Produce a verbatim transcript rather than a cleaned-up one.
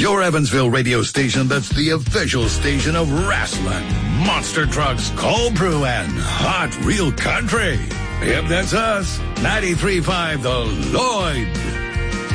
your Evansville radio station that's the official station of wrestling, monster trucks, cold brew, and hot real country. Yep, that's us. ninety-three point five The Lloyd.